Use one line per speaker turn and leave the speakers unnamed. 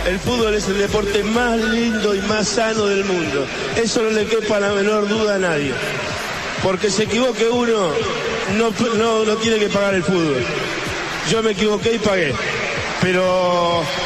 El fútbol es el deporte más lindo y más sano del mundo. Eso no le quepa la menor duda a nadie. Porque se equivoque uno, no tiene que pagar el fútbol. Yo me equivoqué y pagué. Pero